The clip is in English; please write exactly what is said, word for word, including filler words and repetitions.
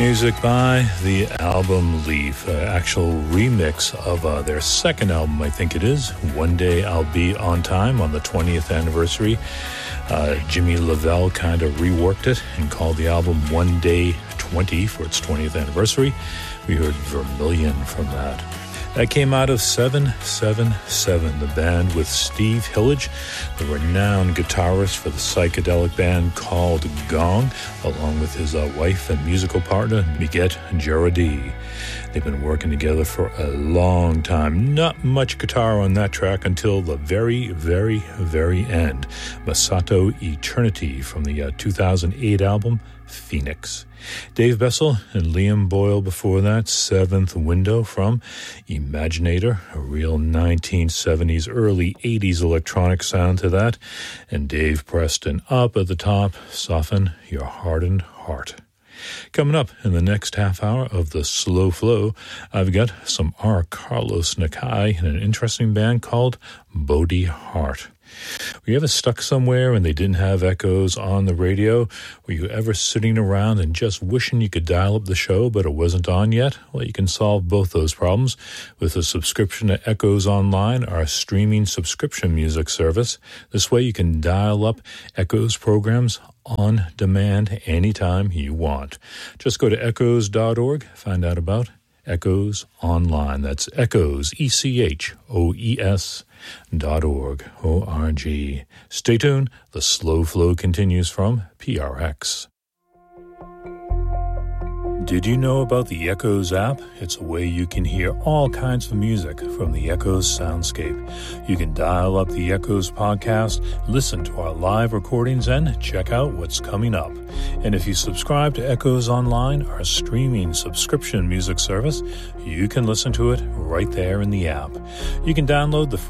Music by the album Leaf, uh, actual remix of uh, their second album, I think it is, One Day I'll Be On Time, on the twentieth anniversary. Uh, Jimmy Lavelle kind of reworked it and called the album One Day twenty for its twentieth anniversary. We heard Vermilion from that. That came out of seven seven seven, the band with Steve Hillage, the renowned guitarist for the psychedelic band called Gong, along with his uh, wife and musical partner, Miguet Jaradi. They've been working together for a long time. Not much guitar on that track until the very, very, very end. Masato Eternity from the uh, two thousand eight album, Phoenix. Dave Bessel and Liam Boyle before that, Seventh Window from Imaginator, a real nineteen seventies, early eighties electronic sound to that. And Dave Preston up at the top, Soften Your Hardened Heart. Coming up in the next half hour of the Slow Flow, I've got some R. Carlos Nakai and an interesting band called Bodhi Heart. Were you ever stuck somewhere and they didn't have echoes on the radio? Were you ever sitting around and just wishing you could dial up the show but it wasn't on yet? Well, you can solve both those problems with a subscription to Echoes Online, our streaming subscription music service. This way you can dial up Echoes programs on demand anytime you want. Just go to echoes dot org, find out about Echoes Online. That's Echoes, E C H O E S dot org, O R G. Stay tuned. The Slow Flow continues from P R X. Did you know about the Echoes app? It's a way you can hear all kinds of music from the Echoes soundscape. You can dial up the Echoes podcast, listen to our live recordings, and check out what's coming up. And if you subscribe to Echoes Online, our streaming subscription music service, you can listen to it right there in the app. You can download the